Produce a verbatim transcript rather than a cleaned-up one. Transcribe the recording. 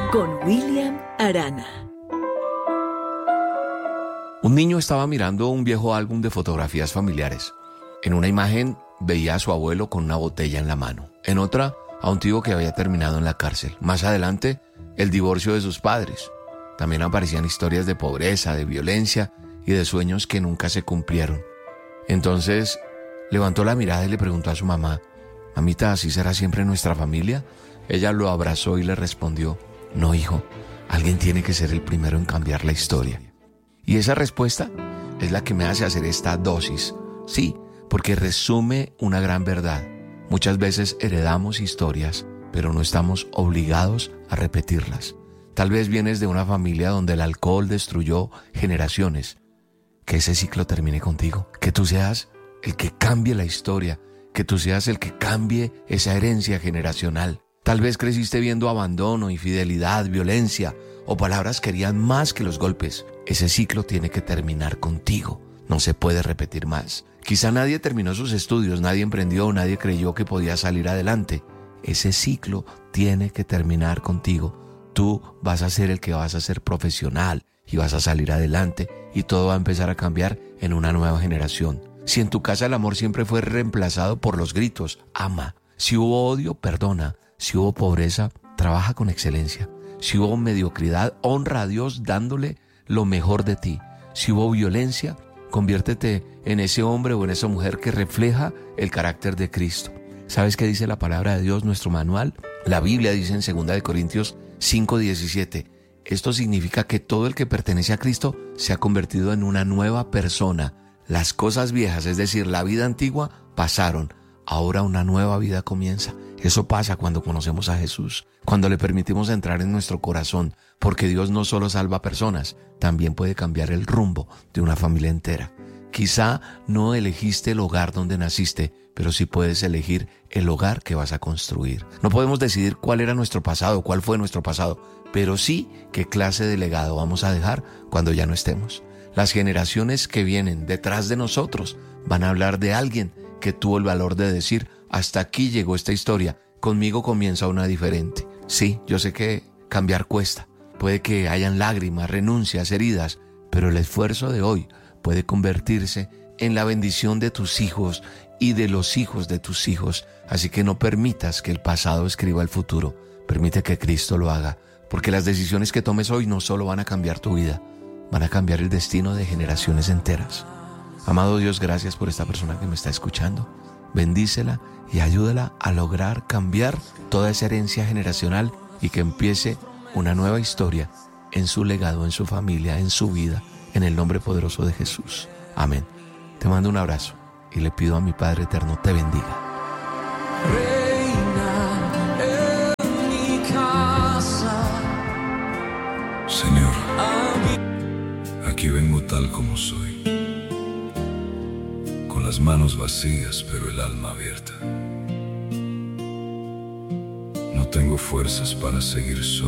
con William Arana. Un niño estaba mirando un viejo álbum de fotografías familiares. En una imagen veía a su abuelo con una botella en la mano. En otra, a un tío que había terminado en la cárcel. Más adelante, el divorcio de sus padres. También aparecían historias de pobreza, de violencia y de sueños que nunca se cumplieron. Entonces, levantó la mirada y le preguntó a su mamá: «Mamita, ¿así será siempre nuestra familia?». Ella lo abrazó y le respondió: «No, hijo, alguien tiene que ser el primero en cambiar la historia». Y esa respuesta es la que me hace hacer esta dosis. Sí, porque resume una gran verdad. Muchas veces heredamos historias, pero no estamos obligados a repetirlas. Tal vez vienes de una familia donde el alcohol destruyó generaciones. Que ese ciclo termine contigo. Que tú seas el que cambie la historia. Que tú seas el que cambie esa herencia generacional. Tal vez creciste viendo abandono, infidelidad, violencia o palabras que herían más que los golpes. Ese ciclo tiene que terminar contigo. No se puede repetir más. Quizá nadie terminó sus estudios, nadie emprendió, nadie creyó que podía salir adelante. Ese ciclo tiene que terminar contigo. Tú vas a ser el que vas a ser profesional y vas a salir adelante y todo va a empezar a cambiar en una nueva generación. Si en tu casa el amor siempre fue reemplazado por los gritos, ama. Si hubo odio, perdona. Si hubo pobreza, trabaja con excelencia. Si hubo mediocridad, honra a Dios dándole lo mejor de ti. Si hubo violencia, conviértete en ese hombre o en esa mujer que refleja el carácter de Cristo. ¿Sabes qué dice la palabra de Dios, nuestro manual? La Biblia dice en segunda de Corintios cinco diecisiete. Esto significa que todo el que pertenece a Cristo se ha convertido en una nueva persona. Las cosas viejas, es decir, la vida antigua, pasaron. Ahora una nueva vida comienza. Eso pasa cuando conocemos a Jesús, cuando le permitimos entrar en nuestro corazón, porque Dios no solo salva personas, también puede cambiar el rumbo de una familia entera. Quizá no elegiste el hogar donde naciste, pero sí puedes elegir el hogar que vas a construir. No podemos decidir cuál era nuestro pasado, cuál fue nuestro pasado, pero sí qué clase de legado vamos a dejar cuando ya no estemos. Las generaciones que vienen detrás de nosotros van a hablar de alguien que tuvo el valor de decir: hasta aquí llegó esta historia, conmigo comienza una diferente. Sí, yo sé que cambiar cuesta, puede que hayan lágrimas, renuncias, heridas, pero el esfuerzo de hoy puede convertirse en la bendición de tus hijos y de los hijos de tus hijos. Así que no permitas que el pasado escriba el futuro, permite que Cristo lo haga, porque las decisiones que tomes hoy no solo van a cambiar tu vida, van a cambiar el destino de generaciones enteras. Amado Dios, gracias por esta persona que me está escuchando. Bendícela y ayúdala a lograr cambiar toda esa herencia generacional y que empiece una nueva historia en su legado, en su familia, en su vida, en el nombre poderoso de Jesús. Amén. Te mando un abrazo y le pido a mi Padre eterno te bendiga. Reina en mi casa, Señor, aquí vengo tal como soy, con las manos vacías pero el alma abierta. No tengo fuerzas para seguir solo.